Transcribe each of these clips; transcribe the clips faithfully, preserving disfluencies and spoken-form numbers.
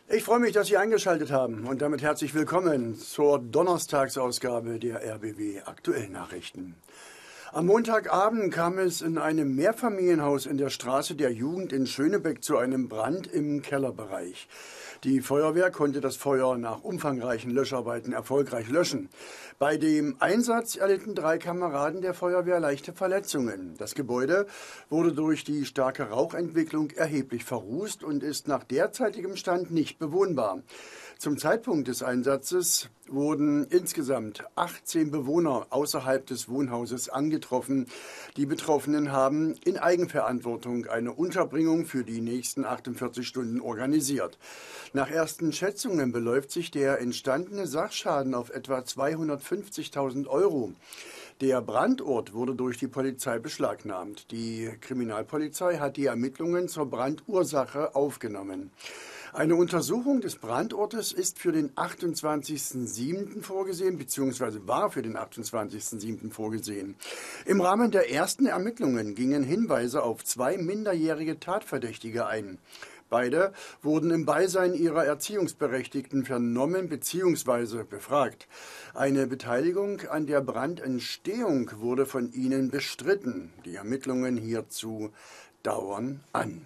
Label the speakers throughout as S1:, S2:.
S1: Ich freue mich, dass Sie eingeschaltet haben und damit herzlich willkommen zur Donnerstagsausgabe der R B W Aktuellen Nachrichten. Am Montagabend kam es in einem Mehrfamilienhaus in der Straße der Jugend in Schönebeck zu einem Brand im Kellerbereich. Die Feuerwehr konnte das Feuer nach umfangreichen Löscharbeiten erfolgreich löschen. Bei dem Einsatz erlitten drei Kameraden der Feuerwehr leichte Verletzungen. Das Gebäude wurde durch die starke Rauchentwicklung erheblich verrußt und ist nach derzeitigem Stand nicht bewohnbar. Zum Zeitpunkt des Einsatzes wurden insgesamt achtzehn Bewohner außerhalb des Wohnhauses angetroffen. Die Betroffenen haben in Eigenverantwortung eine Unterbringung für die nächsten achtundvierzig Stunden organisiert. Nach ersten Schätzungen beläuft sich der entstandene Sachschaden auf etwa zweihundertfünfzigtausend Euro. Der Brandort wurde durch die Polizei beschlagnahmt. Die Kriminalpolizei hat die Ermittlungen zur Brandursache aufgenommen. Eine Untersuchung des Brandortes ist für den achtundzwanzigsten siebten vorgesehen, beziehungsweise war für den achtundzwanzigsten siebten vorgesehen. Im Rahmen der ersten Ermittlungen gingen Hinweise auf zwei minderjährige Tatverdächtige ein. Beide wurden im Beisein ihrer Erziehungsberechtigten vernommen bzw. befragt. Eine Beteiligung an der Brandentstehung wurde von ihnen bestritten. Die Ermittlungen hierzu dauern an.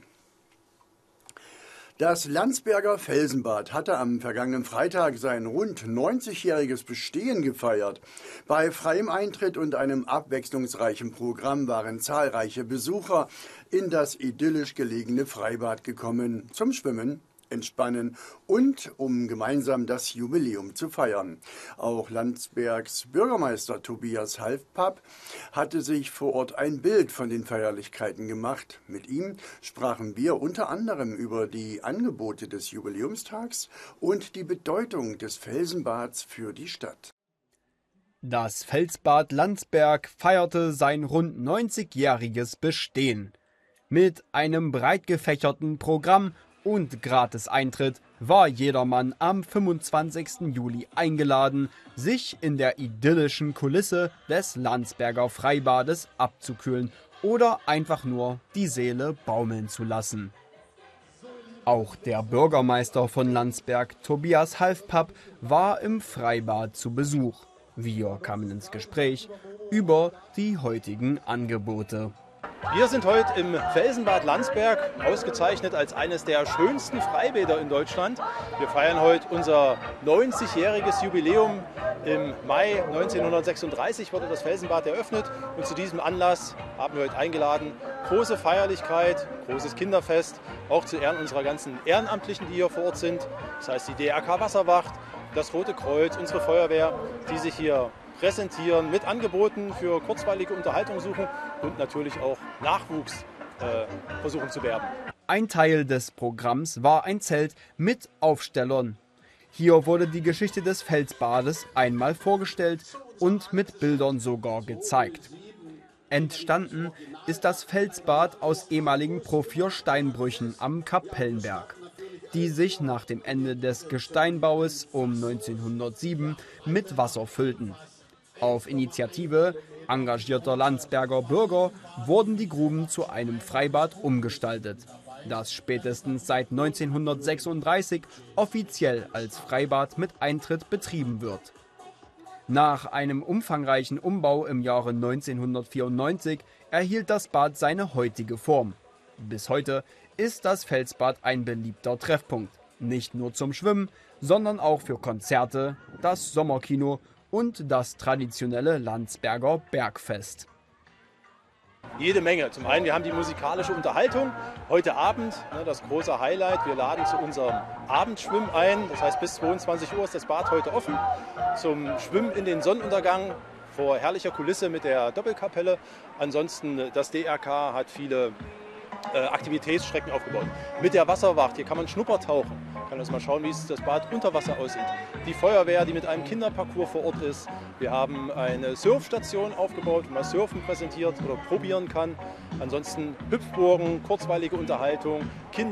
S1: Das Landsberger Felsenbad hatte am vergangenen Freitag sein rund neunzigjähriges Bestehen gefeiert. Bei freiem Eintritt und einem abwechslungsreichen Programm waren zahlreiche Besucher in das idyllisch gelegene Freibad gekommen, zum Schwimmen, Entspannen und um gemeinsam das Jubiläum zu feiern. Auch Landsbergs Bürgermeister Tobias Halfpapp hatte sich vor Ort ein Bild von den Feierlichkeiten gemacht. Mit ihm sprachen wir unter anderem über die Angebote des Jubiläumstags und die Bedeutung des Felsenbads für die Stadt.
S2: Das Felsbad Landsberg feierte sein rund neunzigjähriges Bestehen. Mit einem breit gefächerten Programm und Gratis-Eintritt war jedermann am fünfundzwanzigsten Juli eingeladen, sich in der idyllischen Kulisse des Landsberger Freibades abzukühlen oder einfach nur die Seele baumeln zu lassen. Auch der Bürgermeister von Landsberg, Tobias Halfpapp, war im Freibad zu Besuch. Wir kamen ins Gespräch über die heutigen Angebote.
S3: Wir sind heute im Felsenbad Landsberg, ausgezeichnet als eines der schönsten Freibäder in Deutschland. Wir feiern heute unser neunzigjähriges Jubiläum. Im Mai neunzehnhundertsechsunddreißig wurde das Felsenbad eröffnet und zu diesem Anlass haben wir heute eingeladen. Große Feierlichkeit, großes Kinderfest, auch zu Ehren unserer ganzen Ehrenamtlichen, die hier vor Ort sind. Das heißt die D R K Wasserwacht, das Rote Kreuz, unsere Feuerwehr, die sich hier präsentieren, mit Angeboten für kurzweilige Unterhaltung suchen und natürlich auch Nachwuchs äh, versuchen zu werben.
S2: Ein Teil des Programms war ein Zelt mit Aufstellern. Hier wurde die Geschichte des Felsbades einmal vorgestellt und mit Bildern sogar gezeigt. Entstanden ist das Felsbad aus ehemaligen Porphyrsteinbrüchen am Kapellenberg, die sich nach dem Ende des Gesteinbaues um neunzehnhundertsieben mit Wasser füllten. Auf Initiative engagierter Landsberger Bürger wurden die Gruben zu einem Freibad umgestaltet, das spätestens seit neunzehnhundertsechsunddreißig offiziell als Freibad mit Eintritt betrieben wird. Nach einem umfangreichen Umbau im Jahre neunzehnhundertvierundneunzig erhielt das Bad seine heutige Form. Bis heute ist das Felsbad ein beliebter Treffpunkt, nicht nur zum Schwimmen, sondern auch für Konzerte, das Sommerkino und das traditionelle Landsberger Bergfest.
S3: Jede Menge. Zum einen, wir haben die musikalische Unterhaltung. Heute Abend, ne, das große Highlight, wir laden zu unserem Abendschwimmen ein. Das heißt, bis zweiundzwanzig Uhr ist das Bad heute offen. Zum Schwimmen in den Sonnenuntergang vor herrlicher Kulisse mit der Doppelkapelle. Ansonsten, das D R K hat viele äh, Aktivitätsstrecken aufgebaut. Mit der Wasserwacht, hier kann man Schnuppertauchen. Kann uns mal schauen, wie es das Bad unter Wasser aussieht. Die Feuerwehr, die mit einem Kinderparcours vor Ort ist. Wir haben eine Surfstation aufgebaut, wo man Surfen präsentiert oder probieren kann. Ansonsten Hüpfburgen, kurzweilige Unterhaltung, Kinder